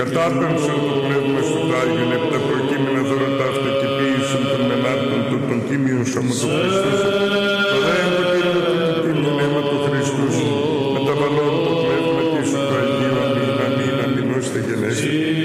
κατάπεμψαν το πνεύμα στο Άγιον, επ' τα προκείμενα δώρα ταύτα και ποίησαν των μενάρτων των τίμιων σώμα του Χριστού.